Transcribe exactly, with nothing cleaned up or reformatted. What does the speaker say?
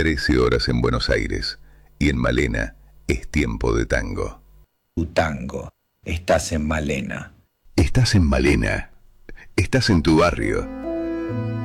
trece horas en Buenos Aires y en Malena es tiempo de tango. Tu tango. Estás en Malena. Estás en Malena. Estás en tu barrio.